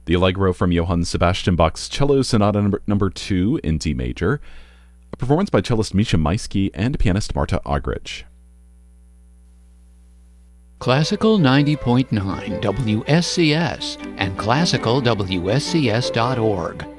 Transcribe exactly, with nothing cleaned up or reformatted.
The Allegro from Johann Sebastian Bach's Cello Sonata number, number two in D major, a performance by cellist Misha Maisky and pianist Marta Argerich. Classical ninety point nine W S C S and classical W S C S dot org.